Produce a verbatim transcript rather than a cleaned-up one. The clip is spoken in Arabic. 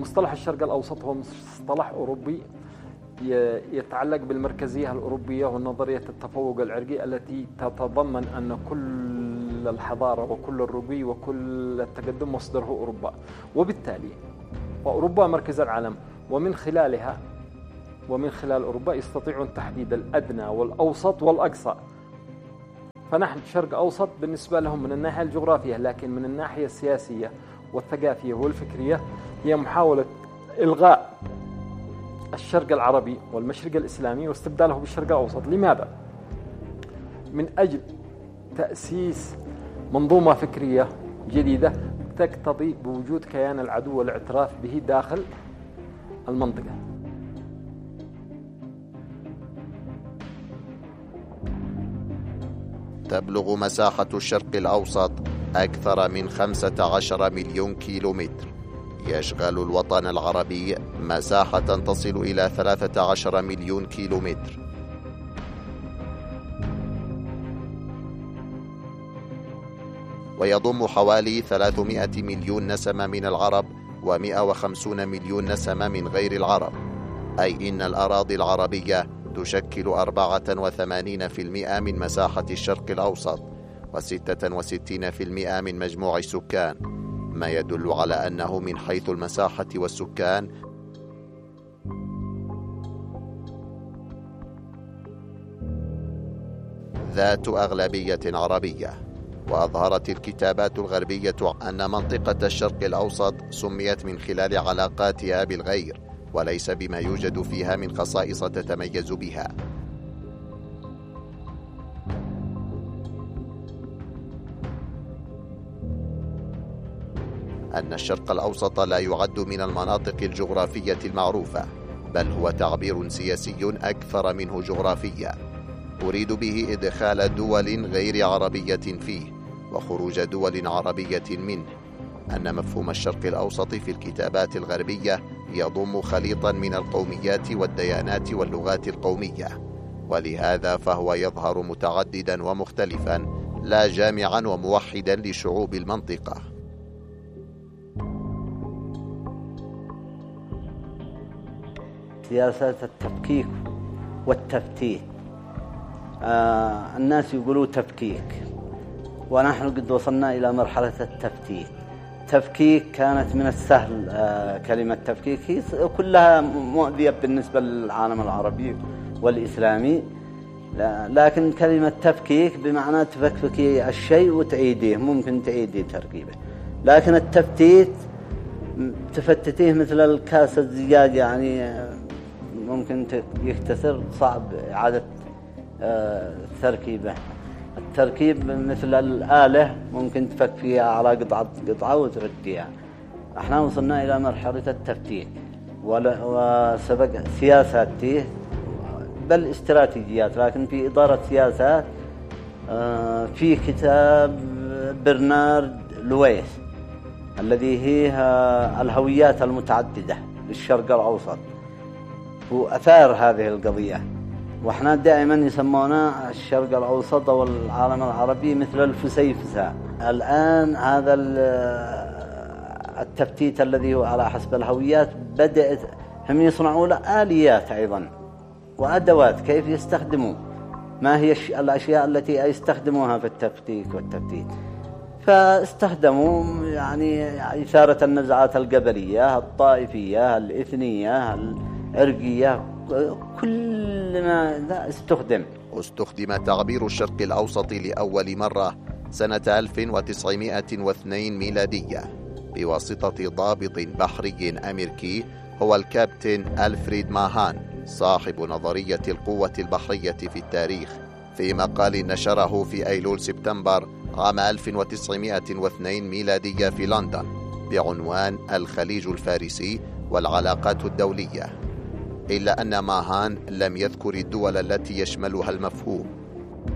مصطلح الشرق الأوسط هو مصطلح أوروبي يتعلق بالمركزية الأوروبية ونظرية التفوق العرقي التي تتضمن أن كل الحضارة وكل الرقي وكل التقدم مصدره أوروبا، وبالتالي وأوروبا مركز العالم، ومن خلالها ومن خلال أوروبا يستطيعون تحديد الأدنى والأوسط والأقصى. فنحن شرق أوسط بالنسبة لهم من الناحية الجغرافية، لكن من الناحية السياسية والثقافية والفكرية هي محاولة إلغاء الشرق العربي والمشرق الإسلامي واستبداله بالشرق الأوسط. لماذا؟ من أجل تأسيس منظومة فكرية جديدة تقتضي بوجود كيان العدو والاعتراف به داخل المنطقة. تبلغ مساحة الشرق الأوسط أكثر من خمسة عشر مليون كيلومتر. يشغل الوطن العربي مساحة تصل إلى ثلاثة عشر مليون كيلومتر. ويضم حوالي ثلاثمائة مليون نسمة من العرب ومئة وخمسين مليون نسمة من غير العرب، أي إن الأراضي العربية تشكل أربعة وثمانين بالمئة من مساحة الشرق الأوسط وستة وستين بالمئة من مجموع السكان، ما يدل على أنه من حيث المساحة والسكان ذات أغلبية عربية. وأظهرت الكتابات الغربية أن منطقة الشرق الأوسط سميت من خلال علاقاتها بالغير وليس بما يوجد فيها من خصائص تتميز بها. أن الشرق الأوسط لا يعد من المناطق الجغرافية المعروفة، بل هو تعبير سياسي أكثر منه جغرافية، أريد به إدخال دول غير عربية فيه وخروج دول عربية منه. أن مفهوم الشرق الأوسط في الكتابات الغربية يضم خليطا من القوميات والديانات واللغات القومية، ولهذا فهو يظهر متعددا ومختلفا لا جامعا وموحدا لشعوب المنطقة. سياسة التفكيك والتفتيت، آه الناس يقولوا تفكيك، ونحن قد وصلنا إلى مرحلة التفتيت. تفكيك كانت من السهل، آه كلمة تفكيك هي كلها مؤذية بالنسبة للعالم العربي والإسلامي، لكن كلمة تفكيك بمعنى تفككي الشيء وتعيديه، ممكن تعيدي تركيبه. لكن التفتيت تفتتيه مثل الكاس الزجاج، يعني ممكن يكتسر، صعب إعادة آه تركيبه. التركيب مثل الآلة ممكن تفكيها على قطعة قطعة وترديها. احنا وصلنا إلى مرحلة التفتيت وسبق سياساته بل استراتيجيات. لكن في إدارة سياسات في كتاب برنارد لويس الذي هي الهويات المتعددة للشرق الأوسط، وأثار هذه القضية. وإحنا دائما يسمونا الشرق الأوسط والعالم العربي مثل الفسيفساء. الآن هذا التفتيت الذي هو على حسب الهويات بدأت هم يصنعوا له آليات أيضا وأدوات كيف يستخدموا، ما هي الأشياء التي يستخدموها في التفتيك والتفتيت. فاستخدموا يعني إثارة النزعات القبلية، الطائفية، الإثنية، العرقية، كل ما استخدم. استخدم تعبير الشرق الأوسط لأول مرة سنة ألف وتسعمائة واثنين ميلادية بواسطة ضابط بحري أمريكي هو الكابتن ألفريد ماهان، صاحب نظرية القوة البحرية في التاريخ، في مقال نشره في أيلول سبتمبر عام ألف وتسعمائة واثنين ميلادية في لندن بعنوان الخليج الفارسي والعلاقات الدولية. إلا أن ماهان لم يذكر الدول التي يشملها المفهوم،